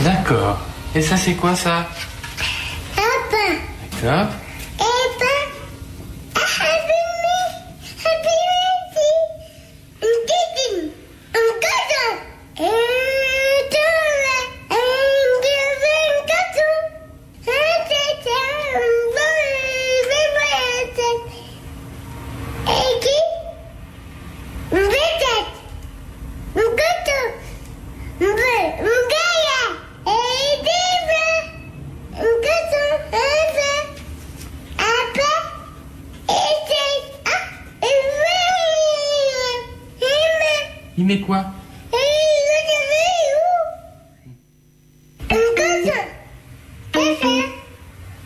D'accord. Et ça, c'est quoi ça? D'accord. Il met quoi?